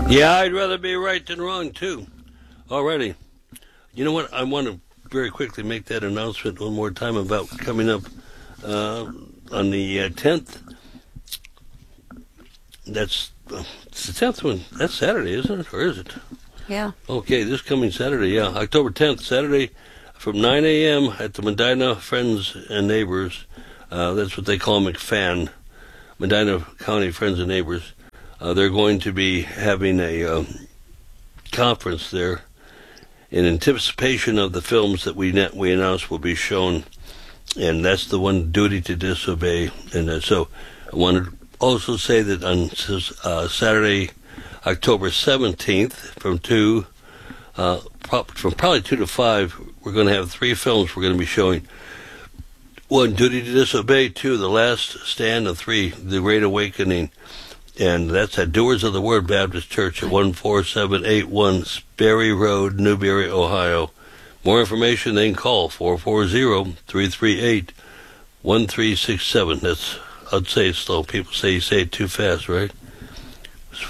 Yeah, I'd rather be right than wrong, too. Alrighty. You know what? I want to very quickly make that announcement one more time about coming up on the 10th. It's the 10th one. That's Saturday, isn't it? Or is it? Yeah. Okay, this coming Saturday, yeah. October 10th, Saturday, from 9 a.m. at the Medina Friends and Neighbors. That's what they call McFan. Medina County Friends and Neighbors. They're going to be having a conference there in anticipation of the films that we announced will be shown, and that's the one, Duty to Disobey. And so I want to also say that on Saturday, October 17th, from probably 2 to 5, we're going to have 3 films we're going to be showing. 1, Duty to Disobey. 2, The Last Stand. And 3, The Great Awakening. And that's at Doers of the Word Baptist Church at 14781 Sperry Road, Newberry, Ohio. More information, they can call 440-338-1367. That's, I'd say it slow. People say you say it too fast, right? It's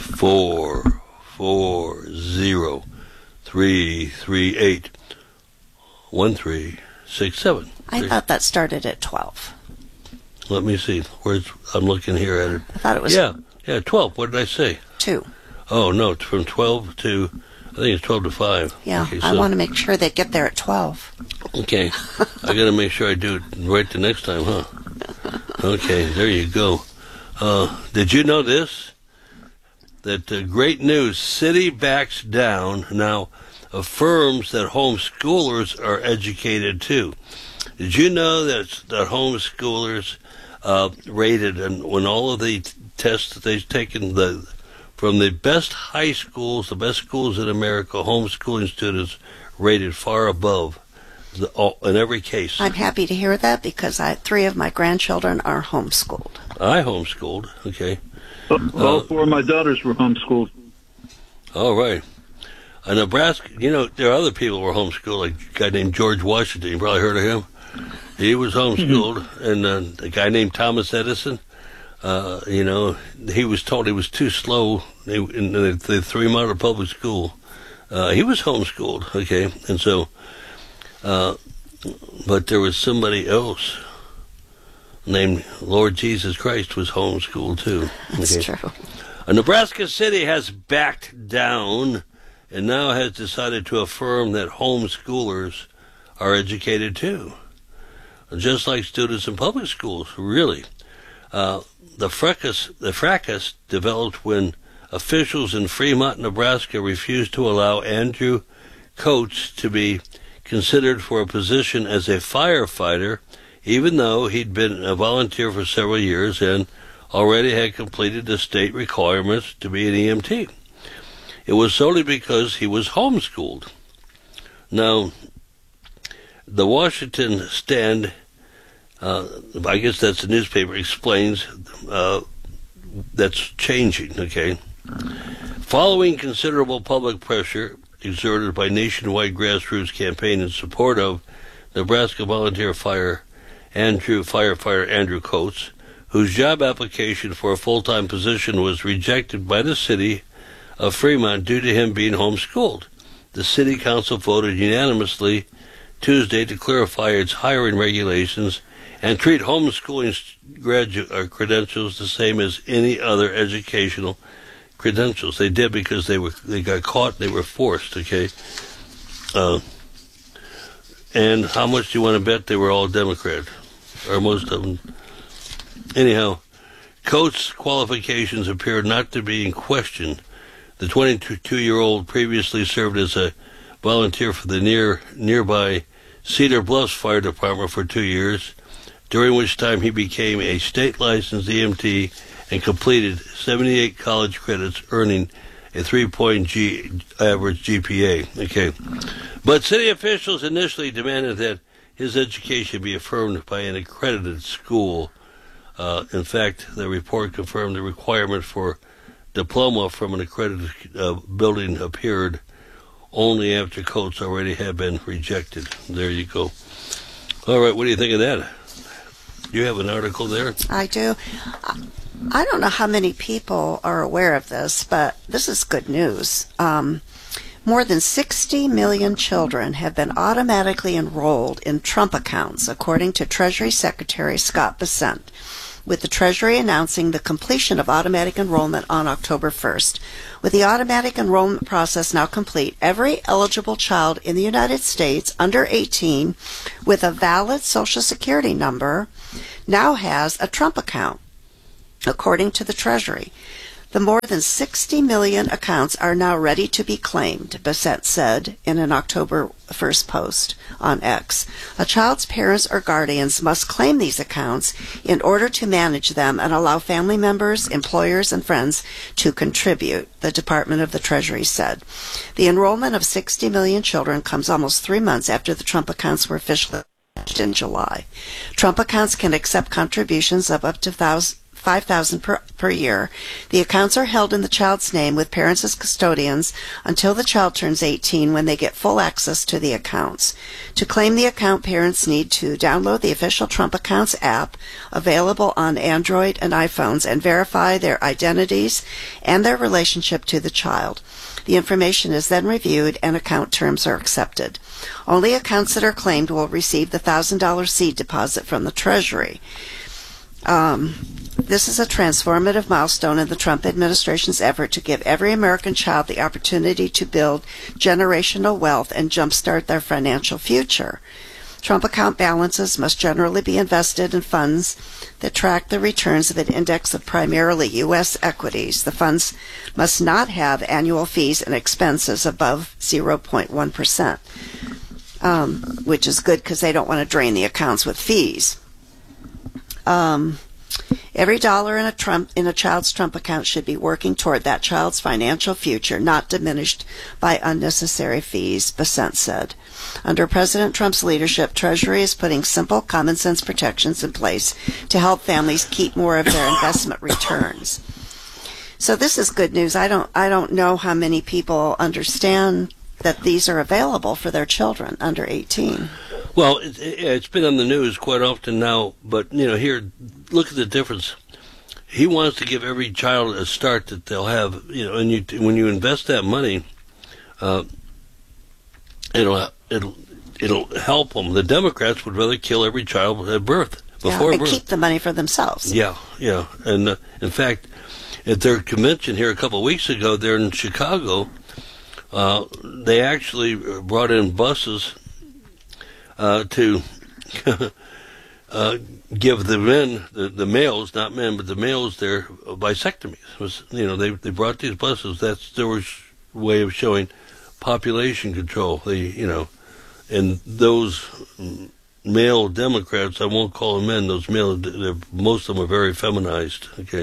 440-338-1367. I thought that started at 12. Let me see. I'm looking here at it. I thought it was... Yeah, 12. What did I say? 2. Oh, no, it's from 12 to, I think it's 12 to 5. Yeah, okay, I want to make sure they get there at 12. Okay, I got to make sure I do it right the next time, huh? Okay, there you go. Did you know this? That great news, city backs down, now affirms that homeschoolers are educated too. Did you know that homeschoolers rated, and when all of the tests that they've taken from the best high schools, the best schools in America, homeschooling students rated far above in every case. I'm happy to hear that because 3 of my grandchildren are homeschooled. I homeschooled, okay. All 4 of my daughters were homeschooled. All right. Nebraska, there are other people who were homeschooled, like a guy named George Washington. You probably heard of him. He was homeschooled. And a guy named Thomas Edison, he was told he was too slow. They threw him out of public school. He was homeschooled, okay. And so, but there was somebody else named Lord Jesus Christ was homeschooled too. That's true. A Nebraska city has backed down and now has decided to affirm that homeschoolers are educated too, just like students in public schools, really. The fracas developed when officials in Fremont, Nebraska refused to allow Andrew Coates to be considered for a position as a firefighter, even though he'd been a volunteer for several years and already had completed the state requirements to be an EMT. It was solely because he was homeschooled. Now, the Washington Stand, I guess that's the newspaper, explains that's changing, okay? Following considerable public pressure exerted by nationwide grassroots campaign in support of Nebraska volunteer firefighter Andrew Coates, whose job application for a full-time position was rejected by the city of Fremont due to him being homeschooled. The city council voted unanimously Tuesday to clarify its hiring regulations and treat homeschooling credentials the same as any other educational credentials. They did because they got caught. They were forced. Okay. And how much do you want to bet they were all Democrat, or most of them? Anyhow, Coates' qualifications appear not to be in question. The 22-year-old previously served as a volunteer for the nearby Cedar Bluffs Fire Department for 2 years, during which time he became a state-licensed EMT and completed 78 college credits, earning a 3-point average GPA. Okay. But city officials initially demanded that his education be affirmed by an accredited school. In fact, the report confirmed the requirement for diploma from an accredited building appeared only after Coates already had been rejected. There you go. All right, what do you think of that? You have an article there? I do. I don't know how many people are aware of this, but this is good news. More than 60 million children have been automatically enrolled in Trump accounts, according to Treasury Secretary Scott Bessent, with the Treasury announcing the completion of automatic enrollment on October 1st. With the automatic enrollment process now complete, every eligible child in the United States under 18 with a valid Social Security number now has a Trump account, according to the Treasury. The more than 60 million accounts are now ready to be claimed, Bessent said in an October 1st post on X. A child's parents or guardians must claim these accounts in order to manage them and allow family members, employers, and friends to contribute, the Department of the Treasury said. The enrollment of 60 million children comes almost 3 months after the Trump accounts were officially launched in July. Trump accounts can accept contributions of up to $5,000 per year. The accounts are held in the child's name with parents as custodians until the child turns 18, when they get full access to the accounts. To claim the account, parents need to download the official Trump Accounts app available on Android and iPhones and verify their identities and their relationship to the child. The information is then reviewed and account terms are accepted. Only accounts that are claimed will receive the $1,000 seed deposit from the Treasury. This is a transformative milestone in the Trump administration's effort to give every American child the opportunity to build generational wealth and jumpstart their financial future. Trump account balances must generally be invested in funds that track the returns of an index of primarily U.S. equities. The funds must not have annual fees and expenses above 0.1%, which is good because they don't want to drain the accounts with fees. Every dollar in a child's Trump account should be working toward that child's financial future, not diminished by unnecessary fees, Bessent said. Under President Trump's leadership, Treasury is putting simple, common-sense protections in place to help families keep more of their investment returns. So this is good news. I don't know how many people understand that these are available for their children under 18. Well, it's been on the news quite often now, but, here, look at the difference. He wants to give every child a start that they'll have, and when you invest that money, it'll help them. The Democrats would rather kill every child at birth, before birth. Keep the money for themselves. Yeah. And, in fact, at their convention here a couple of weeks ago, there in Chicago, they actually brought in buses to give the men, the males, not men, but the males, their vasectomies. They brought these buses. That's their way of showing population control. And those male Democrats, I won't call them men. Those most of them are very feminized. Okay,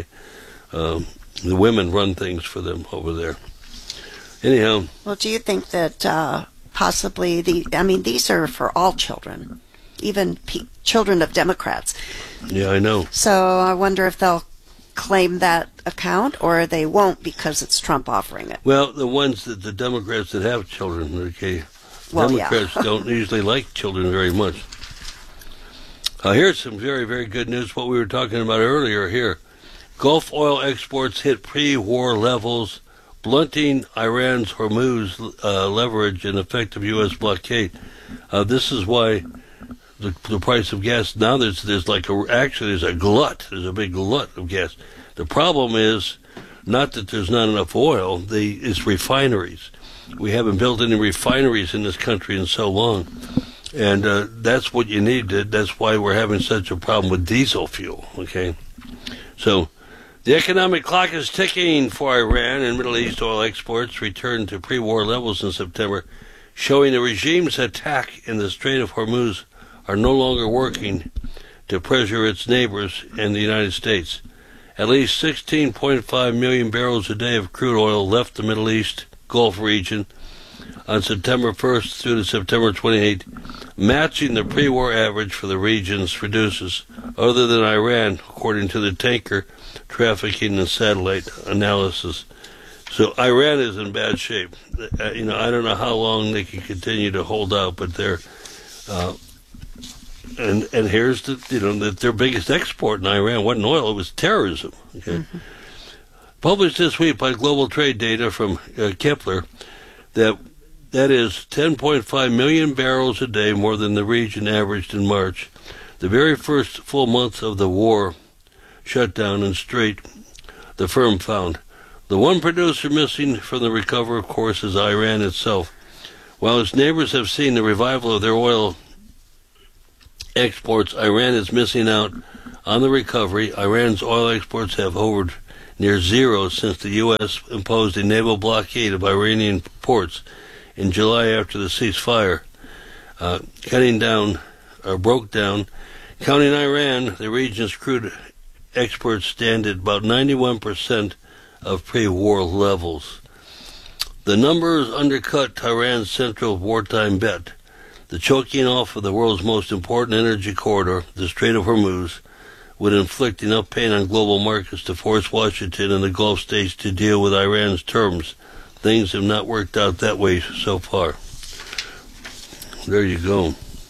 the women run things for them over there. Anyhow. Well, do you think that possibly these are for all children, even children of Democrats? Yeah, I know. So I wonder if they'll claim that account or they won't because it's Trump offering it. Well, the Democrats that have children, okay. Well, Democrats don't usually like children very much. Here's some very, very good news, what we were talking about earlier here. Gulf oil exports hit pre-war levels, blunting Iran's Hormuz leverage and effective U.S. blockade. This is why the price of gas now there's a glut. There's a big glut of gas. The problem is not that there's not enough oil. It's refineries. We haven't built any refineries in this country in so long, and that's what you need. That's why we're having such a problem with diesel fuel. Okay, so. The economic clock is ticking for Iran, and Middle East oil exports returned to pre-war levels in September, showing the regime's attack in the Strait of Hormuz are no longer working to pressure its neighbors and the United States. At least 16.5 million barrels a day of crude oil left the Middle East Gulf region on September 1st through to September 28th, matching the pre-war average for the region's producers, other than Iran, according to the tanker trafficking and satellite analysis. So Iran is in bad shape. I don't know how long they can continue to hold out, but they're and here's their biggest export in Iran wasn't oil; it was terrorism. Okay, published this week by Global Trade Data from Kepler, that is 10.5 million barrels a day more than the region averaged in March, the very first full month of the war shutdown and Strait. The firm found the one producer missing from the recovery, of course, is Iran itself. While its neighbors have seen the revival of their oil exports, Iran is missing out on the recovery. Iran's oil exports have hovered near zero since the U.S. imposed a naval blockade of Iranian ports in July after the ceasefire broke down. Counting Iran, the region's crude exports stand at about 91% of pre-war levels. The numbers undercut Iran's central wartime bet. The choking off of the world's most important energy corridor, the Strait of Hormuz, would inflict enough pain on global markets to force Washington and the Gulf states to deal with Iran's terms. Things have not worked out that way so far. There you go.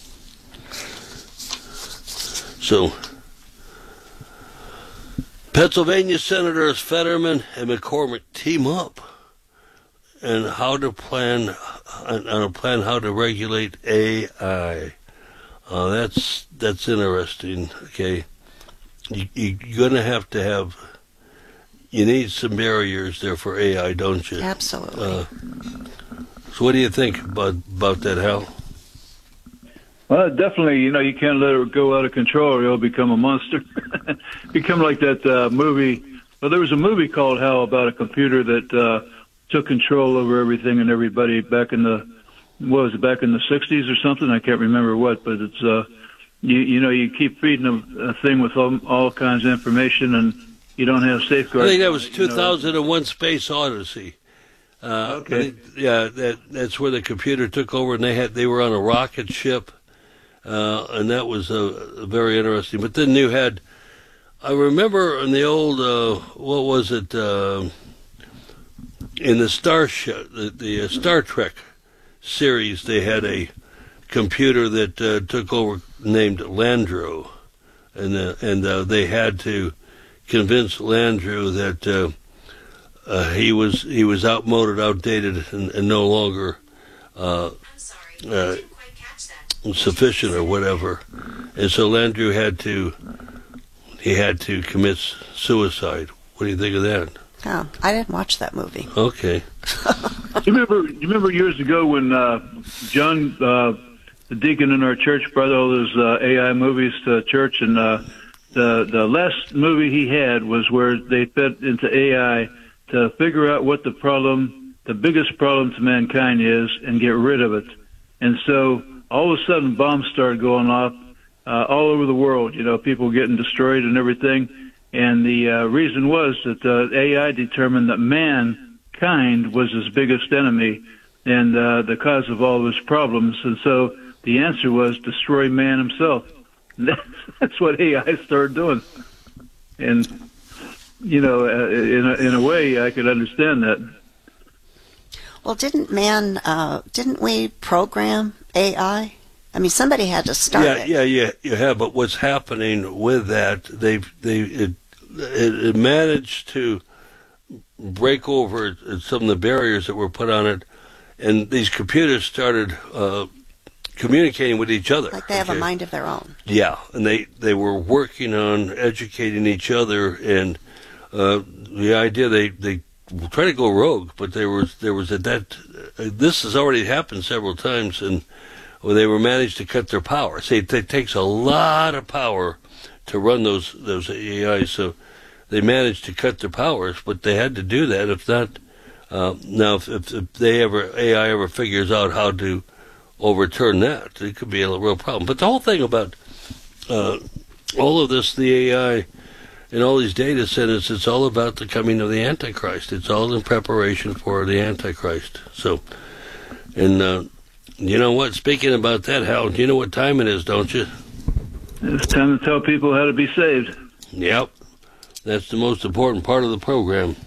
So, Pennsylvania Senators Fetterman and McCormick team up on a plan how to regulate AI. That's interesting. Okay, you're going to have. You need some barriers there for AI, don't you? Absolutely. So, what do you think about that, Hal? Well, definitely, you can't let it go out of control or it'll become a monster. Become like that movie. Well, there was a movie called Hal about a computer that took control over everything and everybody back in the 60s or something? I can't remember what, but it's, you keep feeding them a thing with all kinds of information and you don't have safeguards. I think that was 2001 Space Odyssey. Okay. That's where the computer took over, and they were on a rocket ship, and that was very interesting. But then you had, I remember in the old, what was it, in the the Star Trek series, they had a computer that took over named Landru, and they had to convince Landru that he was outmoded, outdated, and no longer sufficient or whatever. And so Landru had to commit suicide. What do you think of that? Oh, I didn't watch that movie. Okay. You remember years ago when John, the deacon in our church, brought all those AI movies to church, and the last movie he had was where they fed into AI to figure out what the biggest problem to mankind is, and get rid of it. And so all of a sudden, bombs started going off all over the world. People getting destroyed and everything. And the reason was that AI determined that mankind was his biggest enemy and the cause of all of his problems. And so the answer was destroy man himself. That's what AI started doing. And, in a way, I could understand that. Well, didn't we program AI? I mean, somebody had to start it. Yeah, you have. But what's happening with that? It managed to break over some of the barriers that were put on it, and these computers started communicating with each other. Like they have a mind of their own. Yeah, and they were working on educating each other, and the idea they try to go rogue, but there was this has already happened several times, and they were managed to cut their power. See, it takes a lot of power to run those AIs, so they managed to cut their powers, but they had to do that. If not, now if AI ever figures out how to overturn that, it could be a real problem. But the whole thing about all of this, the AI and all these data centers, it's all about the coming of the Antichrist. It's all in preparation for the Antichrist. So, and you know what? Speaking about that, Hal, you know what time it is, don't you? It's time to tell people how to be saved. Yep. That's the most important part of the program.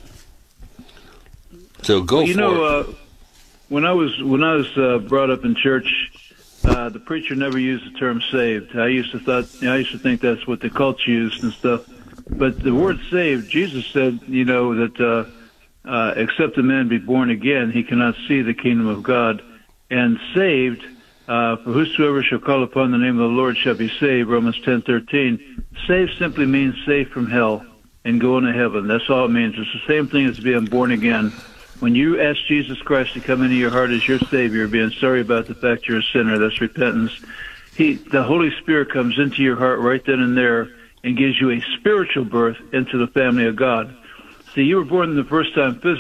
So go for it. When I was brought up in church, the preacher never used the term saved. I used to think that's what the cults used and stuff. But the word saved, Jesus said, that except a man be born again, he cannot see the kingdom of God. And saved, for whosoever shall call upon the name of the Lord shall be saved, Romans 10:13. Saved simply means saved from hell and going to heaven. That's all it means. It's the same thing as being born again. When you ask Jesus Christ to come into your heart as your Savior, being sorry about the fact you're a sinner, that's repentance, the Holy Spirit comes into your heart right then and there and gives you a spiritual birth into the family of God. See, you were born the first time physically.